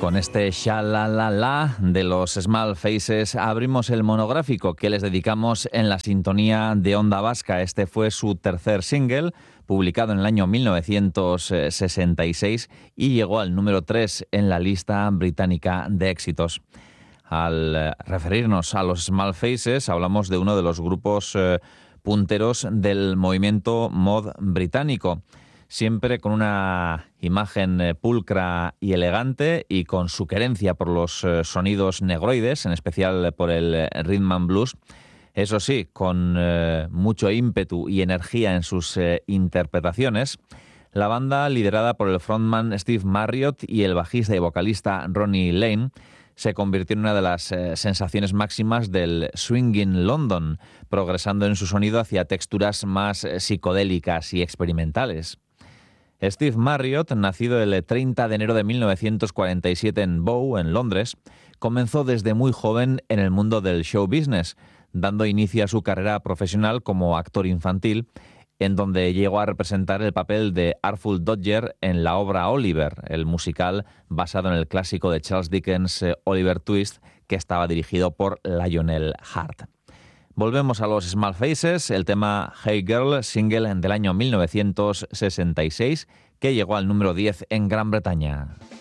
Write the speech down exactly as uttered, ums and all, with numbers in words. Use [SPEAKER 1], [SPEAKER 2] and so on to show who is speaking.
[SPEAKER 1] Con este Sha-La-La-La de los Small Faces abrimos el monográfico que les dedicamos en la sintonía de Onda Vasca. Este fue su tercer single, publicado en el año mil novecientos sesenta y seis y llegó al número tres en la lista británica de éxitos. Al referirnos a los Small Faces, hablamos de uno de los grupos eh, punteros del movimiento mod británico. Siempre con una imagen eh, pulcra y elegante y con su querencia por los eh, sonidos negroides, en especial eh, por el eh, rhythm and blues. Eso sí, con eh, mucho ímpetu y energía en sus eh, interpretaciones. La banda, liderada por el frontman Steve Marriott y el bajista y vocalista Ronnie Lane, se convirtió en una de las eh, sensaciones máximas del swinging London, progresando en su sonido hacia texturas más eh, psicodélicas y experimentales. Steve Marriott, nacido el treinta de enero de mil novecientos cuarenta y siete en Bow, en Londres, comenzó desde muy joven en el mundo del show business, dando inicio a su carrera profesional como actor infantil, en donde llegó a representar el papel de Artful Dodger en la obra Oliver, el musical basado en el clásico de Charles Dickens, eh, Oliver Twist, que estaba dirigido por Lionel Hart. Volvemos a los Small Faces, el tema Hey Girl, single del año mil novecientos sesenta y seis, que llegó al número diez en Gran Bretaña.